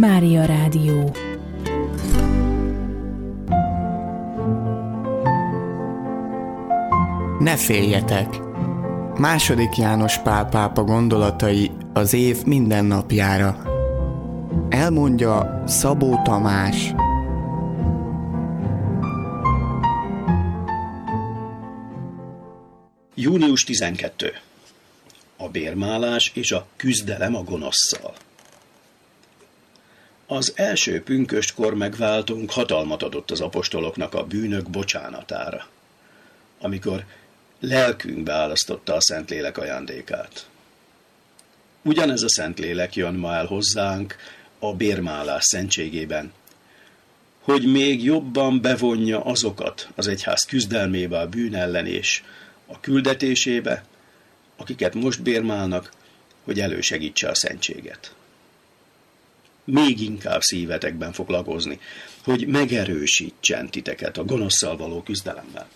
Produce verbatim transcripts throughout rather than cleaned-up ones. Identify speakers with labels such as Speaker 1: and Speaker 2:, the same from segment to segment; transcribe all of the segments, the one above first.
Speaker 1: Mária Rádió.
Speaker 2: Ne féljetek! Második János Pál pápa gondolatai az év minden napjára. Elmondja Szabó Tamás.
Speaker 3: június tizenkettő. A bérmálás és a küzdelem a gonosszal. Az első pünköstkor megváltunk hatalmat adott az apostoloknak a bűnök bocsánatára, amikor lelkünkbe álasztotta a Szentlélek ajándékát. Ugyanez a Szentlélek jön ma el hozzánk a bérmálás szentségében, hogy még jobban bevonja azokat az egyház küzdelmébe a bűn ellen és a küldetésébe, akiket most bérmálnak, hogy elősegítse a szentséget. Még inkább szívetekben fog lagozni, hogy megerősítsen titeket a gonosszal való küzdelemben.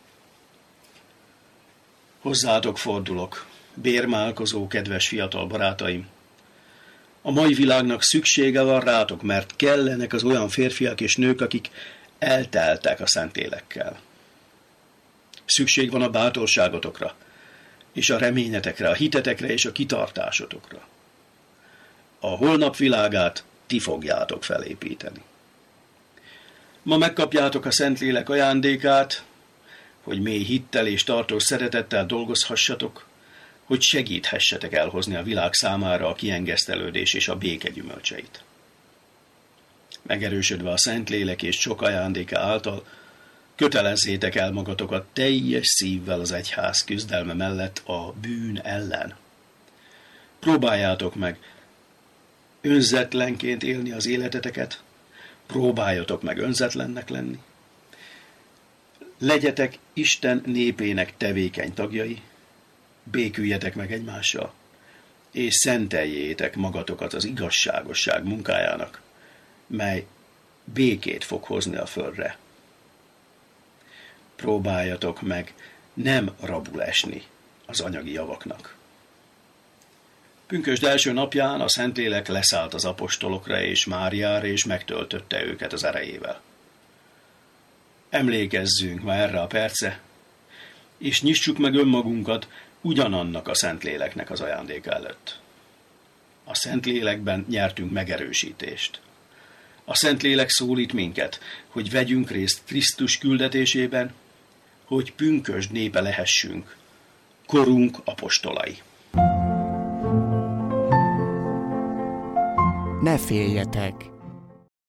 Speaker 3: Hozzátok fordulok, bérmálkozó kedves fiatal barátaim. A mai világnak szüksége van rátok, mert kellenek az olyan férfiak és nők, akik elteltek a Szentlélekkel. Szükség van a bátorságotokra, és a reményetekre, a hitetekre és a kitartásotokra. A holnap világát ti fogjátok felépíteni. Ma megkapjátok a Szentlélek ajándékát, hogy mély hittel és tartós szeretettel dolgozhassatok, hogy segíthessetek elhozni a világ számára a kiengesztelődés és a béke gyümölcseit. Megerősödve a Szentlélek és sok ajándéka által, kötelezzétek el magatokat teljes szívvel az egyház küzdelme mellett a bűn ellen. Próbáljátok meg önzetlenként élni az életeteket, próbáljatok meg önzetlennek lenni. Legyetek Isten népének tevékeny tagjai, béküljetek meg egymással, és szenteljétek magatokat az igazságosság munkájának, mely békét fog hozni a földre. Próbáljatok meg nem rabul esni az anyagi javaknak. Pünkösd első napján a Szentlélek leszállt az apostolokra és Máriára, és megtöltötte őket az erejével. Emlékezzünk ma erre a percre, és nyissuk meg önmagunkat ugyanannak a Szentléleknek az ajándéka előtt. A Szentlélekben nyertünk megerősítést. A Szentlélek szólít minket, hogy vegyünk részt Krisztus küldetésében, hogy pünkösd népe lehessünk, korunk apostolai.
Speaker 2: Ne féljetek!